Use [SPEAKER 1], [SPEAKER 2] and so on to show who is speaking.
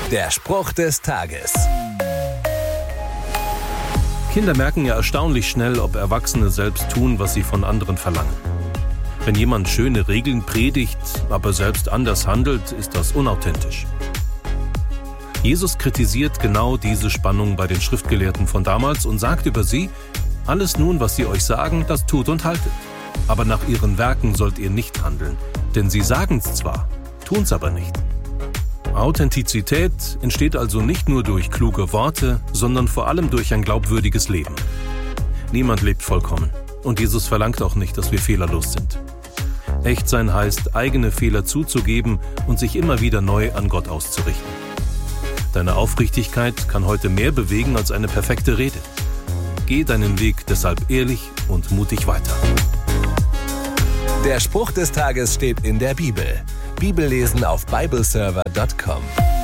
[SPEAKER 1] Der Spruch des Tages.
[SPEAKER 2] Kinder merken ja erstaunlich schnell, ob Erwachsene selbst tun, was sie von anderen verlangen. Wenn jemand schöne Regeln predigt, aber selbst anders handelt, ist das unauthentisch. Jesus kritisiert genau diese Spannung bei den Schriftgelehrten von damals und sagt über sie: Alles nun, was sie euch sagen, das tut und haltet. Aber nach ihren Werken sollt ihr nicht handeln, denn sie sagen's zwar, tun's aber nicht. Authentizität entsteht also nicht nur durch kluge Worte, sondern vor allem durch ein glaubwürdiges Leben. Niemand lebt vollkommen und Jesus verlangt auch nicht, dass wir fehlerlos sind. Echtsein heißt, eigene Fehler zuzugeben und sich immer wieder neu an Gott auszurichten. Deine Aufrichtigkeit kann heute mehr bewegen als eine perfekte Rede. Geh deinen Weg deshalb ehrlich und mutig weiter.
[SPEAKER 1] Der Spruch des Tages steht in der Bibel. Bibellesen auf bibleserver.com.